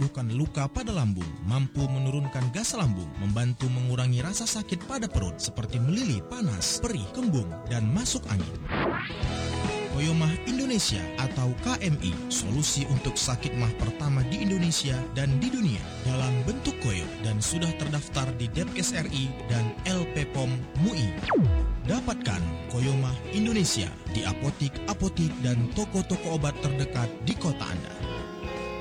menyembuhkan luka pada lambung, mampu menurunkan gas lambung, membantu mengurangi rasa sakit pada perut seperti melili, panas, perih, kembung, dan masuk angin. Koyomah Indonesia atau KMI, solusi untuk sakit mah pertama di Indonesia dan di dunia dalam bentuk koyo dan sudah terdaftar di Depkes RI dan LPPOM MUI. Dapatkan Koyomah Indonesia di apotik dan toko-toko obat terdekat di kota Anda.